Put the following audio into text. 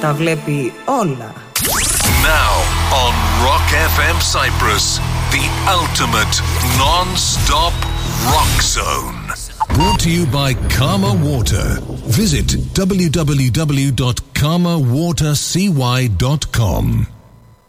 τα βλέπει όλα. Now on Rock FM Cyprus, the ultimate non-stop rock zone. Brought to you by Karma Water. Visit www.karmawatercy.com.